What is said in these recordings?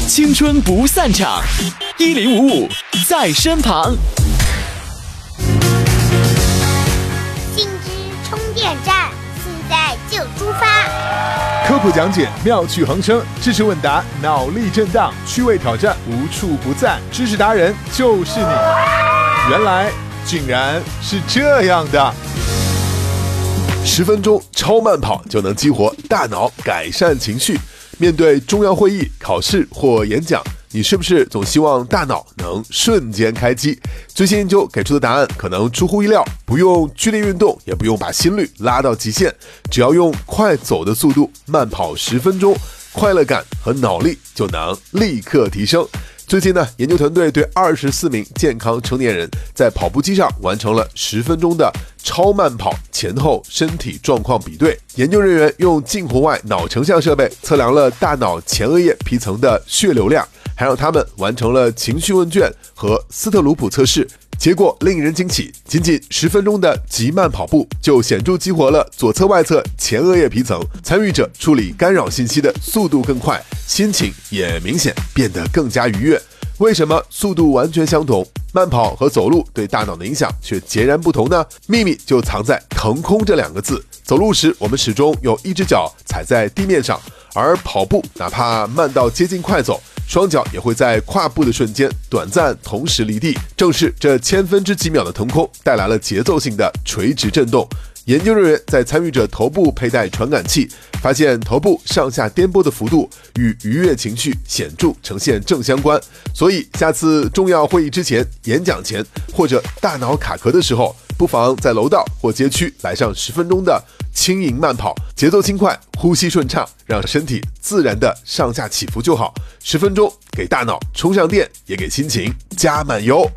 青春不散场，1055在身旁。 信之充电站，现在就出发。 科普讲解，妙趣横生；知识问答，脑力震荡；趣味挑战，无处不在。知识达人就是你。原来竟然是这样的！10分钟超慢跑就能激活大脑，改善情绪。面对重要会议、考试或演讲，你是不是总希望大脑能瞬间开机？最新研究给出的答案可能出乎意料，不用剧烈运动，也不用把心率拉到极限，只要用快走的速度慢跑10分钟，快乐感和脑力就能立刻提升。最近呢，研究团队对24名健康成年人在跑步机上完成了10分钟的超慢跑前后身体状况比对。研究人员用近红外脑成像设备测量了大脑前额叶皮层的血流量，还让他们完成了情绪问卷和斯特鲁普测试。结果令人惊喜，仅仅10分钟的极慢跑步就显著激活了左侧外侧前额叶皮层，参与者处理干扰信息的速度更快，心情也明显变得更加愉悦。为什么速度完全相同，慢跑和走路对大脑的影响却截然不同呢？秘密就藏在腾空这2个字。走路时，我们始终有一只脚踩在地面上，而跑步哪怕慢到接近快走，双脚也会在跨步的瞬间短暂同时离地。正是这千分之几秒的腾空带来了节奏性的垂直震动。研究人员在参与者头部佩戴传感器，发现头部上下颠簸的幅度与愉悦情绪显著呈现正相关。所以下次重要会议之前、演讲前或者大脑卡壳的时候，不妨在楼道或街区来上10分钟的轻盈慢跑，节奏轻快，呼吸顺畅，让身体自然的上下起伏就好。10分钟给大脑充上电，也给心情加满油。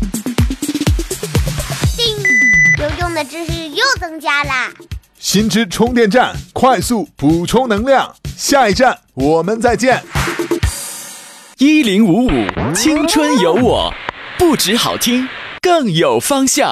有用的知识又增加啦！ 新知充电站，快速补充能量。下一站我们再见。 1055青春有我，不止好听，更有方向。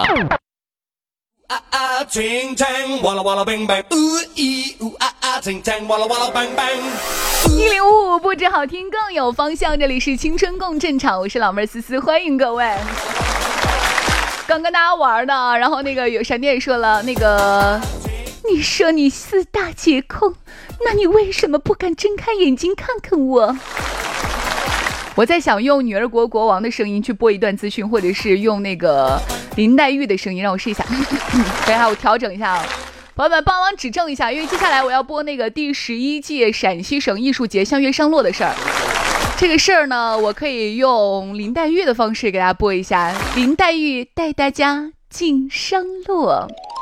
1055不止好听，更有方向。这里是青春共振场，我是老妹儿思思，欢迎各位。刚跟大家玩的，然后有闪电说了，你说你4大皆空，那你为什么不敢睁开眼睛看看我？我在想用女儿国国王的声音去播一段资讯，或者是用林黛玉的声音，让我试一下。等一下我调整一下朋友们帮忙指正一下，因为接下来我要播第11届陕西省艺术节相约商洛的事儿。这个事儿呢，我可以用林黛玉的方式给大家播一下。林黛玉带大家进商洛。